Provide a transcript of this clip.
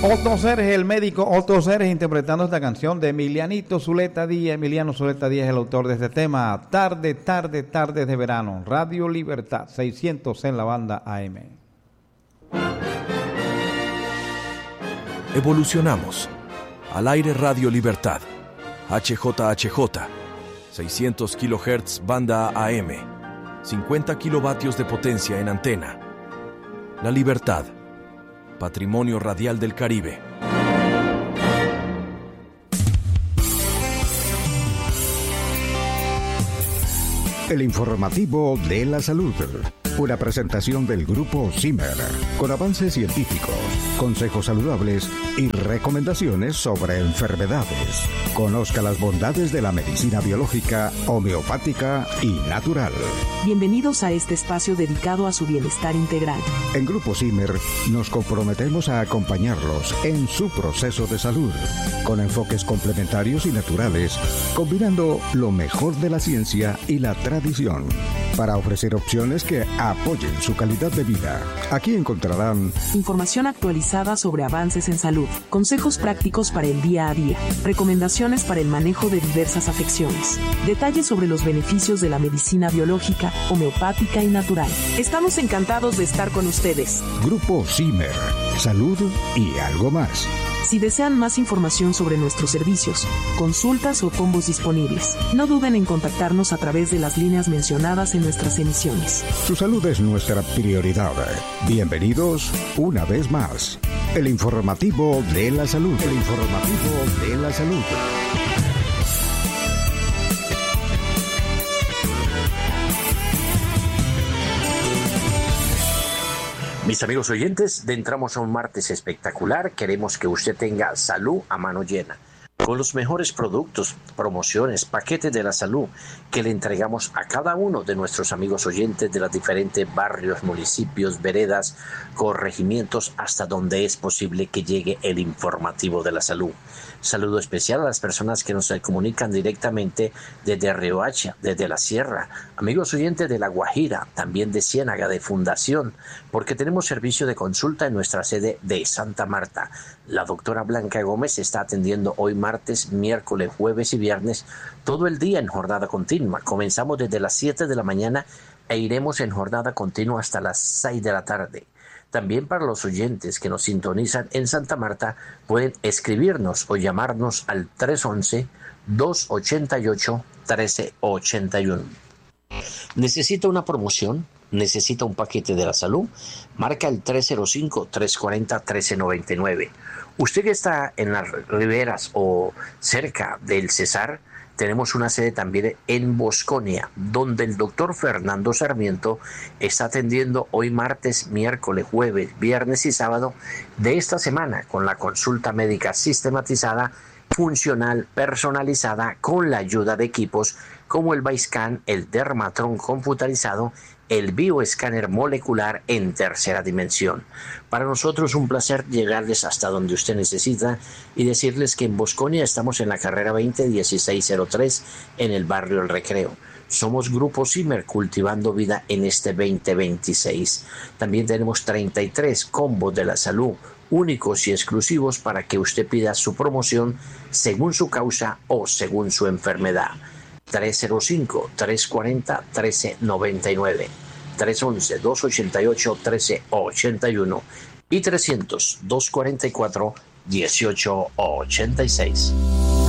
Otto Serge, el médico Otto Serge, interpretando esta canción de Emiliano Zuleta Díaz. Emiliano Zuleta Díaz es el autor de este tema. Tarde, tarde, tarde de verano. Radio Libertad, 600 en la banda AM. Evolucionamos. Al aire Radio Libertad. HJHJ. 600 kHz banda AM. 50 kilovatios de potencia en antena. La Libertad. Patrimonio Radial del Caribe. El informativo de la salud. Una presentación del Grupo Zimmer, con avances científicos, consejos saludables y recomendaciones sobre enfermedades. Conozca las bondades de la medicina biológica, homeopática y natural. Bienvenidos a este espacio dedicado a su bienestar integral. En Grupo Zimmer nos comprometemos a acompañarlos en su proceso de salud, con enfoques complementarios y naturales, combinando lo mejor de la ciencia y la tradición, para ofrecer opciones que apoyen su calidad de vida. Aquí encontrarán información actualizada sobre avances en salud, consejos prácticos para el día a día, recomendaciones para el manejo de diversas afecciones, detalles sobre los beneficios de la medicina biológica, homeopática y natural. Estamos encantados de estar con ustedes. Grupo Zimmer, salud y algo más. Si desean más información sobre nuestros servicios, consultas o combos disponibles, no duden en contactarnos a través de las líneas mencionadas en nuestras emisiones. Su salud es nuestra prioridad. Bienvenidos una vez más. El informativo de la salud. El informativo de la salud. Mis amigos oyentes, entramos a un martes espectacular. Queremos que usted tenga salud a mano llena, con los mejores productos, promociones, paquetes de la salud que le entregamos a cada uno de nuestros amigos oyentes de los diferentes barrios, municipios, veredas, corregimientos, hasta donde es posible que llegue el informativo de la salud. Saludo especial a las personas que nos comunican directamente desde Riohacha, desde la Sierra, amigos oyentes de La Guajira, también de Ciénaga, de Fundación, porque tenemos servicio de consulta en nuestra sede de Santa Marta. La doctora Blanca Gómez está atendiendo hoy martes, miércoles, jueves y viernes, todo el día en jornada continua. Comenzamos desde las 7 de la mañana e iremos en jornada continua hasta las 6 de la tarde. También para los oyentes que nos sintonizan en Santa Marta, pueden escribirnos o llamarnos al 311-288-1381. ¿Necesita una promoción? ¿Necesita un paquete de la salud? Marca el 305-340-1399. Usted que está en las riberas o cerca del Cesar, tenemos una sede también en Bosconia, donde el doctor Fernando Sarmiento está atendiendo hoy martes, miércoles, jueves, viernes y sábado de esta semana con la consulta médica sistematizada, funcional, personalizada, con la ayuda de equipos como el Baiscan, el Dermatron computarizado, el bioescáner molecular en tercera dimensión. Para nosotros un placer llegarles hasta donde usted necesita y decirles que en Bosconia estamos en la carrera 20-1603 en el barrio El Recreo. Somos Grupo Zimmer, cultivando vida en este 2026. También tenemos 33 combos de la salud, únicos y exclusivos para que usted pida su promoción según su causa o según su enfermedad. 305-340-1399, 311-288-1381 y 300-244-1886.